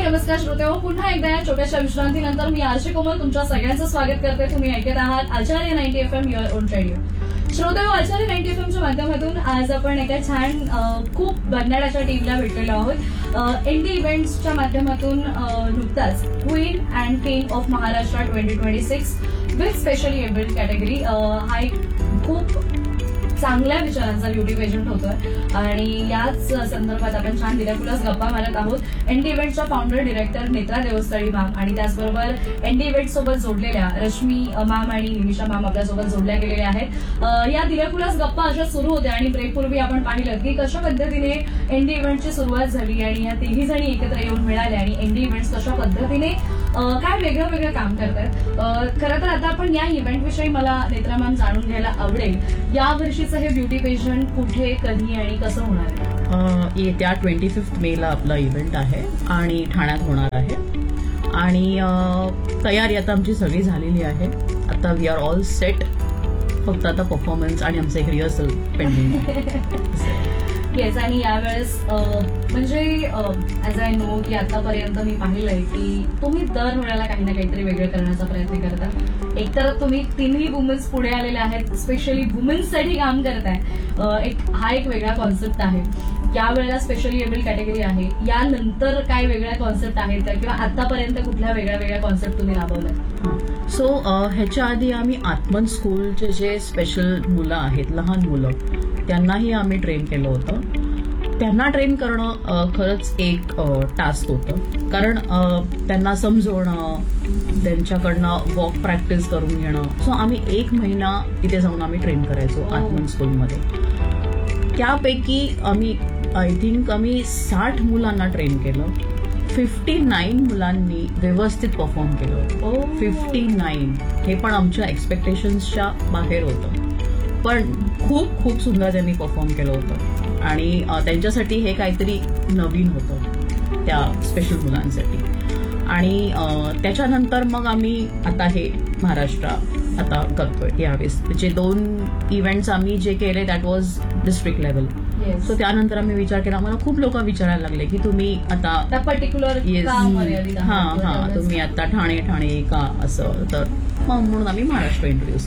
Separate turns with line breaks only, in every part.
नमस्कार श्रोतेहो, पुन्हा एकदा या छोट्याशा विश्रांतीनंतर मी आरजे कोमल तुमच्या सगळ्यांचं स्वागत करते. तुम्ही ऐकत आहात आचार्य 90 FM युअर ओन रेडिओ. श्रोतेहो, आचार्य 90 FMच्या माध्यमातून आज आपण एका छान खूप भन्नाटाच्या टीमला भेटलेलो आहोत. एनडी इव्हेंट्सच्या माध्यमातून नुकताच queen and king of Maharashtra 2026 with specially abled category हा एक खूप चांगल्या विचारांचा ब्युटी पेजंट होतोय आणि याच संदर्भात आपण छान दिल्यापुलाच गप्पा मारत आहोत. ND इव्हेंटच्या founder director Netra Deosthali ma'am आणि त्याचबरोबर एनडी इव्हेंट सोबत जोडलेल्या रश्मी मॅम आणि निमिषा मॅम आपल्यासोबत जोडल्या गेलेल्या आहेत. या दिल्यापुलाच गप्पा अशा सुरू होत्या आणि ब्रेकपूर्वी आपण पाहिलं की कशा पद्धतीने एनडी इव्हेंटची सुरुवात झाली आणि या तिघी जणी एकत्र येऊन मिळाल्या आणि एनडी इव्हेंट्स कशा पद्धतीने काय वेगळं वेगळं काम करतात. खरं तर आता आपण या इव्हेंटविषयी मला नेत्रा मॅम जाणून घ्यायला आवडेल. या वर्षीचं हे ब्युटी पेजंट कुठे, कधी आणि कसं होणार आहे?
येत्या 25 मेला आपला इव्हेंट आहे आणि ठाण्यात होणार आहे आणि तयारी आता आमची सगळी झालेली आहे. आता वी आर ऑल सेट. फक्त आता परफॉर्मन्स आणि आमचं एक रिहर्सल पेंडिंग आहे.
येस, आणि यावेळेस म्हणजे ऍज आय नो की आतापर्यंत मी पाहिलंय की तुम्ही दर वेळेला काही ना काहीतरी वेगळं करण्याचा प्रयत्न करता. एकतर तुम्ही तिन्ही वुमन्स पुढे आलेल्या आहेत, स्पेशली वुमन्ससाठी काम करताय. हा एक वेगळा कॉन्सेप्ट आहे. यावेळेला स्पेशली एबल कॅटेगरी आहे. यानंतर काय वेगळ्या कॉन्सेप्ट आहेत का किंवा आतापर्यंत कुठल्या वेगळ्या वेगळ्या कॉन्सेप्ट तुम्ही राबवल्या?
सो ह्याच्या आधी आम्ही आत्मन स्कूलचे जे स्पेशल मुलं आहेत, लहान मुलं, त्यांनाही आम्ही ट्रेन केलं होतं. त्यांना ट्रेन करणं खरंच एक टास्क होतं, कारण त्यांना समजवणं, त्यांच्याकडनं वॉक प्रॅक्टिस करून घेणं. सो आम्ही 1 महिना तिथे जाऊन आम्ही ट्रेन करायचो आत्मन स्कूलमध्ये. त्यापैकी आय थिंक आम्ही 60 मुलांना ट्रेन केलं. 59 मुलांनी व्यवस्थित परफॉर्म केलं. 59 हे पण आमच्या एक्सपेक्टेशन्सच्या बाहेर होतं, पण खूप खूप सुंदर त्यांनी परफॉर्म केलं होतं आणि त्यांच्यासाठी हे काहीतरी नवीन होतं त्या स्पेशल मुलांसाठी. आणि त्याच्यानंतर मग आम्ही आता हे महाराष्ट्र आता करतोय. यावेळेस जे 2 इव्हेंट्स आम्ही जे केले that was district level. So त्यानंतर आम्ही विचार केला, मला खूप लोक विचारायला लागले की तुम्ही आता
पर्टिक्युलर
तुम्ही आता ठाणे का असं. तर मग म्हणून आम्ही महाराष्ट्र इंट्रोड्यूस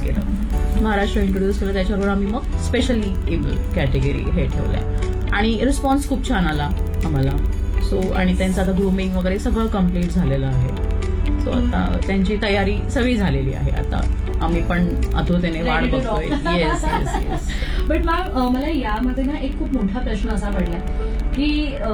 केलं. त्याच्याबरोबर आम्ही मग स्पेशली एबल कॅटेगरी हे ठेवलंय आणि रिस्पॉन्स खूप छान आला आम्हाला. सो आणि त्यांचं आता ग्रूमिंग वगैरे सगळं कम्प्लीट झालेलं आहे. सो आता त्यांची तयारी सगळी झालेली आहे. आता आम्ही पण आतुरतेने वाट बघतोय. येस.
बट मॅम, मला यामध्ये ना एक खूप मोठा प्रश्न असा पडला की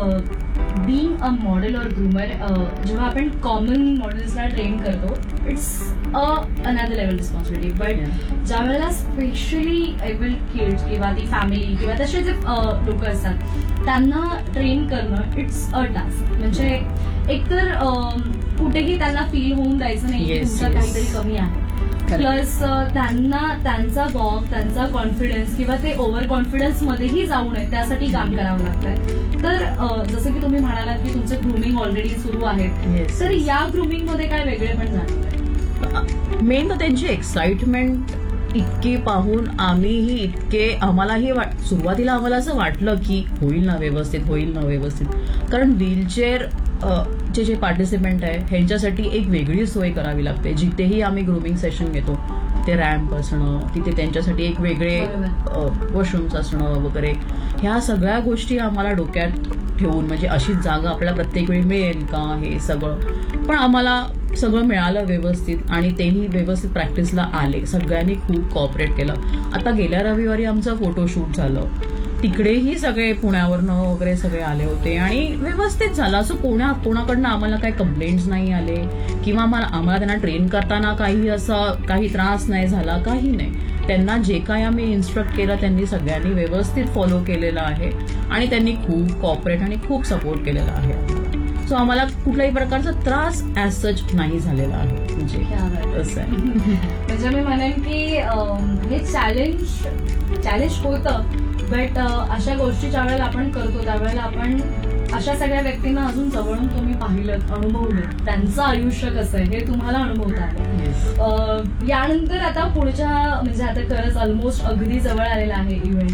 बीइंग अ मॉडेल और ग्रूमर, जेव्हा आपण कॉमन मॉडेल्सला ट्रेन करतो, it's another level responsibility. But ज्या वेळेला स्पेशली एबल किड्स किंवा ती फॅमिली किंवा तसे जे लोक असतात त्यांना ट्रेन करणं इट्स अ टास्क. म्हणजे एकतर कुठेही त्यांना फील होऊन द्यायचं नाही की तुमचं काहीतरी कमी आहे. प्लस त्यांना त्यांचा वॉक, त्यांचा कॉन्फिडन्स किंवा ते ओव्हर कॉन्फिडन्स मध्येही जाऊ नये त्यासाठी काम करावं लागतंय. तर जसं की तुम्ही म्हणालात की तुमचं ग्रूमिंग ऑलरेडी सुरू आहे, तर या ग्रूमिंग मध्ये काय वेगळे पण जाणवतंय?
मेन तर त्यांची एक्साइटमेंट इतकी पाहून आम्हालाही सुरुवातीला आम्हाला असं वाटलं की होईल ना व्यवस्थित. कारण व्हीलचेअर जे पार्टिसिपंट आहे ह्यांच्यासाठी एक वेगळी सोय करावी लागते. जिथेही आम्ही ग्रूमिंग सेशन घेतो ते रॅम्प असणं, तिथे त्यांच्यासाठी एक वेगळे वॉशरूम्स असणं वगैरे, ह्या सगळ्या गोष्टी आम्हाला डोक्यात ठेवून, म्हणजे अशीच जागा आपल्याला प्रत्येक वेळी मिळेल का हे सगळं. पण आम्हाला सगळं मिळालं व्यवस्थित आणि तेही व्यवस्थित प्रॅक्टिसला आले. सगळ्यांनी खूप कॉपरेट केलं. आता गेल्या रविवारी आमचं फोटोशूट झालं, तिकडेही सगळे पुण्यावरनं वगैरे सगळे आले होते आणि व्यवस्थित झालं. असं कोणाकडनं आम्हाला काही कंप्लेंट्स नाही आले किंवा आम्हाला त्यांना ट्रेन करताना काही त्रास नाही झाला, काही नाही. त्यांना जे काय आम्ही इन्स्ट्रक्ट केलं त्यांनी सगळ्यांनी व्यवस्थित फॉलो केलेलं आहे आणि त्यांनी खूप कॉपरेट आणि खूप सपोर्ट केलेला आहे. सो आम्हाला कुठल्याही प्रकारचा त्रास ऍज सच नाही झालेला आहे. म्हणजे असं आहे.
म्हणजे मी म्हणेन की हे चॅलेंज होतं, बट अशा गोष्टी ज्या वेळेला आपण करतो त्यावेळेला आपण अशा सगळ्या व्यक्तींना अजून जवळून तुम्ही पाहिलं, अनुभवलं, त्यांचं आयुष्य कसं आहे हे तुम्हाला अनुभवता आलं. यानंतर आता पुढच्या म्हणजे आता खरंच ऑलमोस्ट अगदी जवळ आलेला आहे इव्हेंट.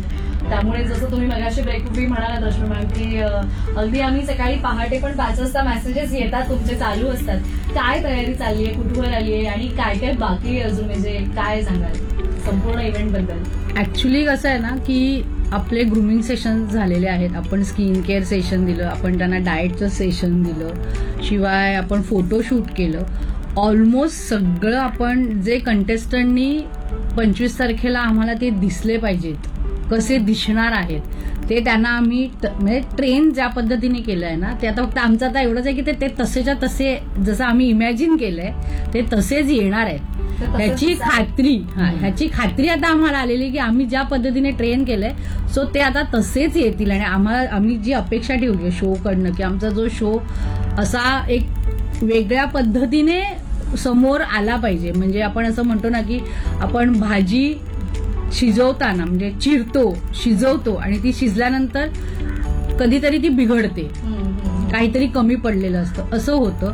त्यामुळे जसं तुम्ही मगाशी ब्रेकअपी म्हणालात रश्मी मॅम की अगदी आम्ही सकाळी पहाटे पण 5 वाजता मेसेजेस येतात तुमचे चालू असतात. काय तयारी चालली आहे, कुठवर आली आहे आणि काय काय बाकी आहे अजून, म्हणजे काय सांगाल संपूर्ण इव्हेंट बद्दल?
ऍक्च्युली कसं आहे ना की आपले ग्रुमिंग सेशन झालेले आहेत, आपण स्किन केअर सेशन दिलं, आपण त्यांना डाएटचं सेशन दिलं, शिवाय आपण फोटोशूट केलं. ऑलमोस्ट सगळं आपण जे कंटेस्टंटनी 25 तारखेला आम्हाला ते दिसले पाहिजेत, कसे दिसणार आहेत ते त्यांना आम्ही म्हणजे ट्रेन ज्या पद्धतीने केलं आहे ना, ते आता फक्त आमचं आता एवढंच आहे की ते तसेच्या तसे जसं आम्ही इमॅजिन केलंय ते तसेच येणार आहेत. ह्याची खात्री आता आम्हाला आलेली की आम्ही ज्या पद्धतीने ट्रेन केलंय सो ते आता तसेच येतील. आणि आम्ही जी अपेक्षा ठेवली शो कडनं की आमचा जो शो असा एक वेगळ्या पद्धतीने समोर आला पाहिजे. म्हणजे आपण असं म्हणतो ना की आपण भाजी शिजवताना म्हणजे चिरतो, शिजवतो आणि ती शिजल्यानंतर कधीतरी ती बिघडते, काहीतरी कमी पडलेलं असतं, असं होतं.